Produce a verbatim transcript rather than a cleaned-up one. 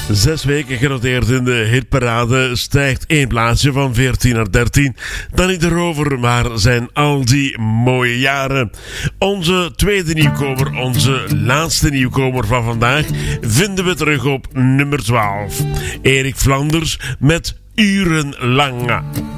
Zes weken genoteerd in de hitparade, stijgt één plaatsje van veertien naar dertien. Dan niet erover, maar zijn al die mooie jaren. Onze tweede nieuwkomer, onze laatste nieuwkomer van vandaag, vinden we terug op nummer twaalf. Erik Flanders met Urenlang.